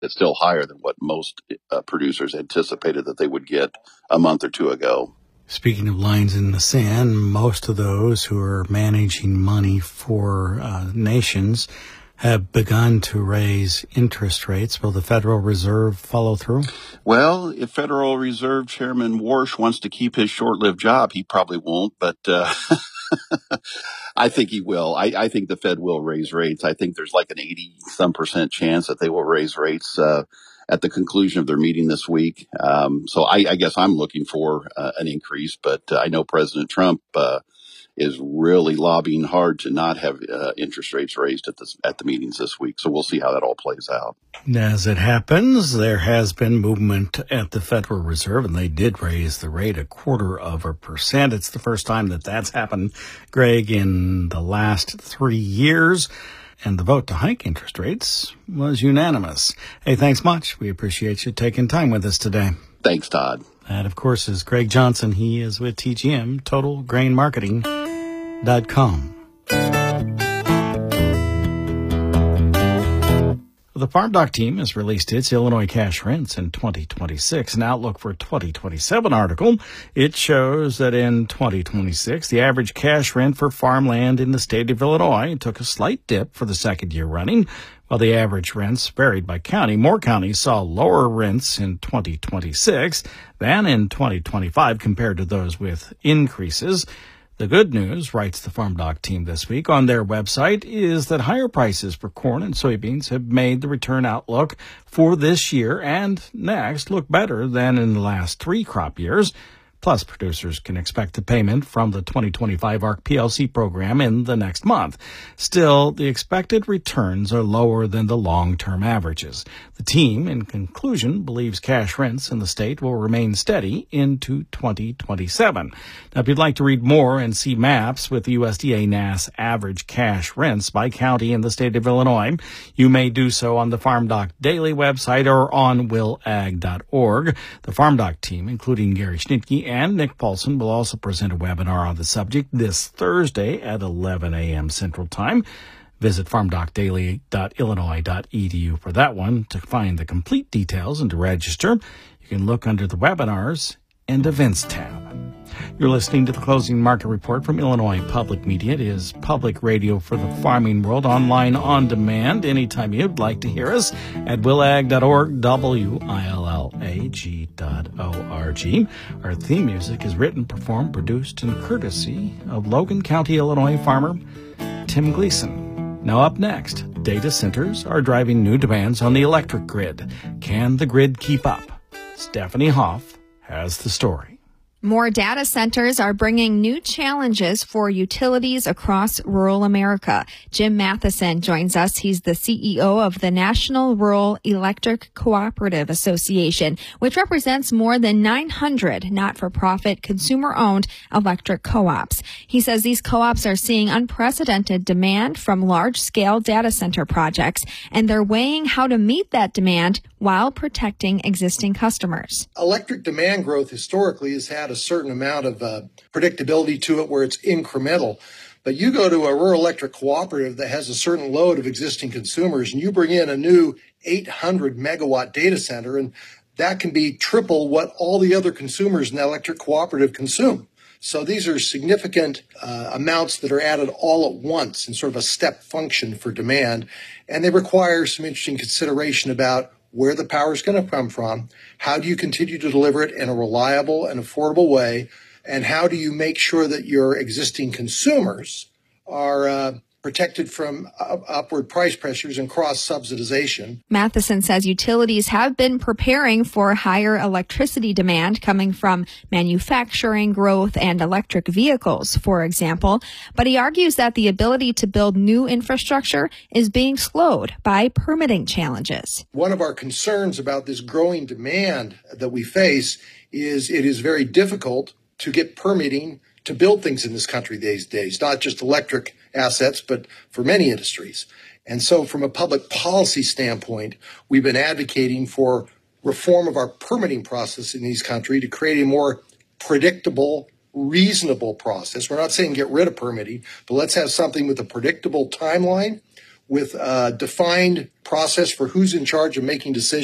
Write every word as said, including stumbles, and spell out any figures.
It's still higher than what most uh, producers anticipated that they would get a month or two ago. Speaking of lines in the sand, most of those who are managing money for uh, nations have begun to raise interest rates. Will the Federal Reserve follow through? Well, if Federal Reserve Chairman Warsh wants to keep his short-lived job, he probably won't, but uh, I think he will. I, I think the Fed will raise rates. I think there's like an eighty-some percent chance that they will raise rates uh, at the conclusion of their meeting this week. Um, so I, I guess I'm looking for uh, an increase, but uh, I know President Trump uh, is really lobbying hard to not have uh, interest rates raised at the, at the meetings this week. So we'll see how that all plays out. As it happens, there has been movement at the Federal Reserve, and they did raise the rate a quarter of a percent. It's the first time that that's happened, Greg, in the last three years. And the vote to hike interest rates was unanimous. Hey, thanks much. We appreciate you taking time with us today. Thanks, Todd. That, of course, is Greg Johnson. He is with T G M, Total Grain Marketing dot com. The Farm Doc team has released its Illinois cash rents in twenty twenty-six, an outlook for twenty twenty-seven article. It shows that in twenty twenty-six, the average cash rent for farmland in the state of Illinois took a slight dip for the second year running, while the average rents varied by county. More counties saw lower rents in twenty twenty-six than in twenty twenty-five compared to those with increases. The good news, writes the Farm Doc team this week on their website, is that higher prices for corn and soybeans have made the return outlook for this year and next look better than in the last three crop years. Plus, producers can expect a payment from the twenty twenty-five A R C P L C program in the next month. Still, the expected returns are lower than the long-term averages. The team, in conclusion, believes cash rents in the state will remain steady into twenty twenty-seven. Now, if you'd like to read more and see maps with the U S D A N A S average cash rents by county in the state of Illinois, you may do so on the Farm Doc Daily website or on will ag dot org. The Farm Doc team, including Gary Schnitke and Nick Paulson, will also present a webinar on the subject this Thursday at eleven a.m. Central Time. Visit farm doc daily dot illinois dot e d u for that one to find the complete details and to register. You can look under the webinars and events tab. You're listening to the Closing Market Report from Illinois Public Media. It is public radio for the farming world, online on demand anytime you'd like to hear us at will ag dot org, W I L L A G dot O R G. Our theme music is written, performed, produced, and courtesy of Logan County, Illinois farmer Tim Gleason. Now up next, data centers are driving new demands on the electric grid. Can the grid keep up? Stephanie Hoff has the story. More data centers are bringing new challenges for utilities across rural America. Jim Matheson joins us. He's the C E O of the National Rural Electric Cooperative Association, which represents more than nine hundred not-for-profit, consumer-owned electric co-ops. He says these co-ops are seeing unprecedented demand from large-scale data center projects, and they're weighing how to meet that demand while protecting existing customers. Electric demand growth historically has had a certain amount of uh, predictability to it where it's incremental. But you go to a rural electric cooperative that has a certain load of existing consumers and you bring in a new eight hundred megawatt data center, and that can be triple what all the other consumers in that electric cooperative consume. So these are significant uh, amounts that are added all at once in sort of a step function for demand. And they require some interesting consideration about where the power is going to come from, how do you continue to deliver it in a reliable and affordable way, and how do you make sure that your existing consumers are uh, protected from up- upward price pressures and cross-subsidization. Matheson says utilities have been preparing for higher electricity demand coming from manufacturing growth and electric vehicles, for example. But he argues that the ability to build new infrastructure is being slowed by permitting challenges. One of our concerns about this growing demand that we face is it is very difficult to get permitting to build things in this country these days, not just electric assets, but for many industries. And so from a public policy standpoint, we've been advocating for reform of our permitting process in this country to create a more predictable, reasonable process. We're not saying get rid of permitting, but let's have something with a predictable timeline with a defined process for who's in charge of making decisions.